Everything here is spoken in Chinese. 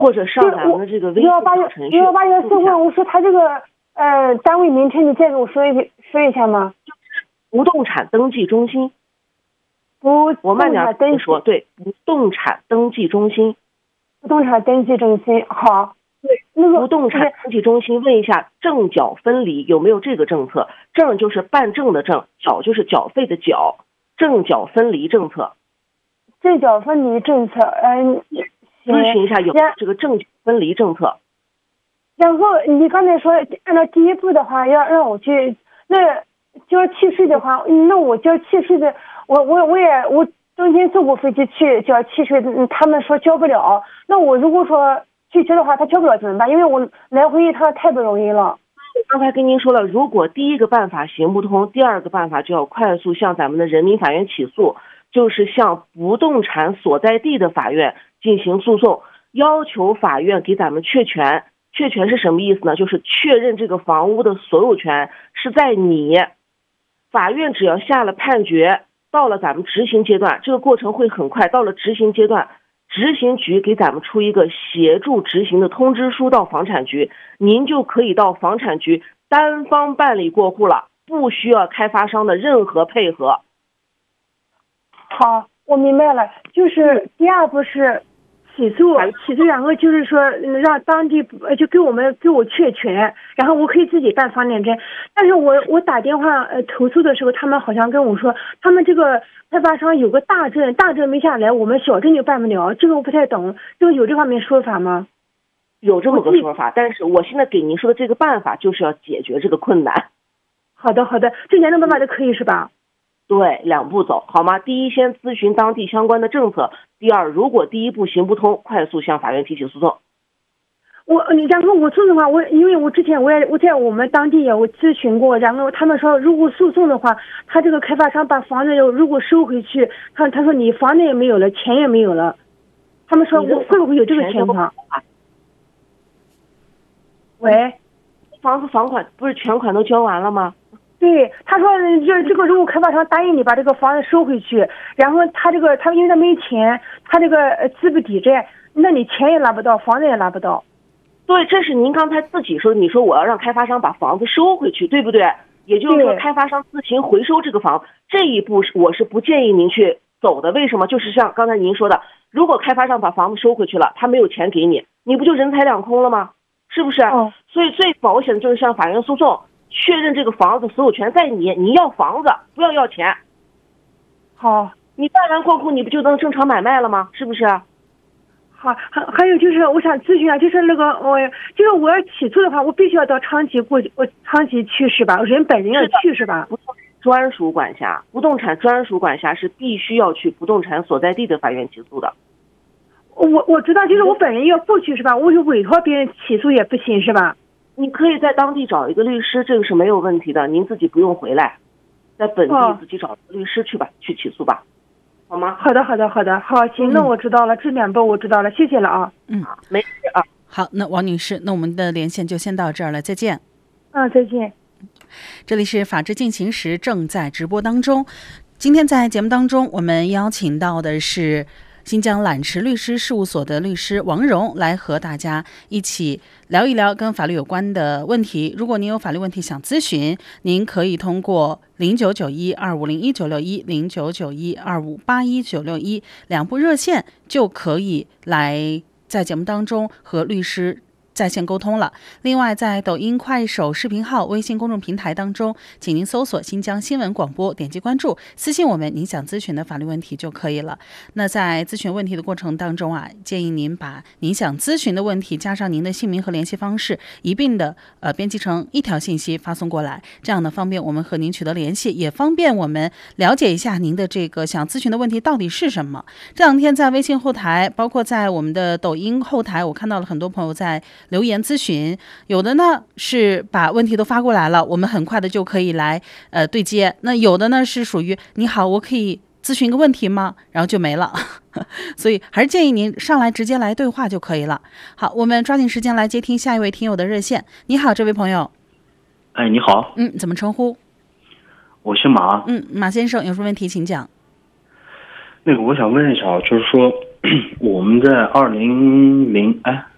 或者上咱们的这个微信小程序。 18814问我说他这个单位名称你再给我说一下吗？ 不动产登记中心。我慢点跟你说，对，不动产登记中心。 不动产登记中心，好。 对，那个不动产登记中心问一下证缴分离有没有这个政策？证就是办证的证，缴就是缴费的缴，证缴分离政策。 证缴分离政策， 咨询一下有这个证缴分离政策。 然后你刚才说按照第一步的话，要让我去那交契税的话，那我交契税的，我中间坐过飞机去交契税，他们说交不了。那我如果说去交的话，他交不了怎么办？因为我来回一趟太不容易了。 刚才跟您说了，如果第一个办法行不通，第二个办法就要快速向咱们的人民法院起诉，就是向不动产所在地的法院进行诉讼，要求法院给咱们确权。确权是什么意思呢？就是确认这个房屋的所有权是在你。法院只要下了判决，到了咱们执行阶段，这个过程会很快，到了执行阶段，执行局给咱们出一个协助执行的通知书到房产局，您就可以到房产局单方办理过户了，不需要开发商的任何配合。 好，我明白了，就是第二步是起诉，然后就是说让当地就给我确权，然后我可以自己办房产证。但是我打电话投诉的时候，他们好像跟我说，他们这个开发商有个大证没下来，我们小证就办不了，这个我不太懂，这个有这方面说法吗？ 有这么个说法，但是我现在给您说的这个办法就是要解决这个困难。 好的，这两种办法都可以是吧？ 对，2步走，好吗？第一，先咨询当地相关的政策；第二，如果第一步行不通，快速向法院提起诉讼。 然后我诉讼的话，因为我之前我在我们当地我咨询过，然后他们说如果诉讼的话，他这个开发商把房子如果收回去，他说你房子也没有了，钱也没有了，他们说会不会有这个情况？喂， 房子房款不是全款都交完了吗？ 对，他说这个如果开发商答应你把这个房子收回去，然后他因为他没钱，他这个资不抵债，那你钱也拿不到，房子也拿不到。 对，这是您刚才自己说，你说我要让开发商把房子收回去，对不对？也就是说开发商自行回收这个房，这一步我是不建议您去走的。为什么？就是像刚才您说的，如果开发商把房子收回去了，他没有钱给你，你不就人财两空了吗？是不是？所以最保险的就是向法院诉讼，确认这个房子所有权在你，你要房子，不要钱。 好， 你办完过户，你不就能正常买卖了吗？是不是？ 好，还有就是我想咨询一下，就是那个就是我要起诉的话，我必须要到昌吉昌吉去是吧？人本人要去是吧？ 不动产专属管辖，不动产专属管辖是必须要去不动产所在地的法院起诉的。 我知道，就是我本人要不去是吧？我就委托别人起诉也不行是吧？ 你可以在当地找一个律师，这个是没有问题的，您自己不用回来，在本地自己找一个律师去吧，去起诉吧，好吗？ 好的，好，行，那我知道了，这2步我知道了，谢谢了啊。 没事啊。 好，那王女士，那我们的连线就先到这儿了，再见。 再见。 这里是法治进行时，正在直播当中。今天在节目当中，我们邀请到的是新疆揽池律师事务所的律师王蓉，来和大家一起聊一聊跟法律有关的问题。如果您有法律问题想咨询，您可以通过0991250196 0991258196两部热线就可以来在节目当中和律师在线沟通了。另外，在抖音、快手视频号、微信公众平台当中，请您搜索新疆新闻广播，点击关注，私信我们您想咨询的法律问题就可以了。那在咨询问题的过程当中建议您把您想咨询的问题加上您的姓名和联系方式一并的编辑成一条信息发送过来，这样呢方便我们和您取得联系，也方便我们了解一下您的这个想咨询的问题到底是什么。这两天在微信后台，包括在我们的抖音后台，我看到了很多朋友在留言咨询，有的呢是把问题都发过来了，我们很快的就可以来对接，那有的呢是属于你好，我可以咨询一个问题吗？然后就没了所以还是建议您上来直接来对话就可以了。好，我们抓紧时间来接听下一位听友的热线。你好，这位朋友。 你好。 怎么称呼？ 我是马。 马先生，有什么问题请讲。 那个我想问一下，就是说我们在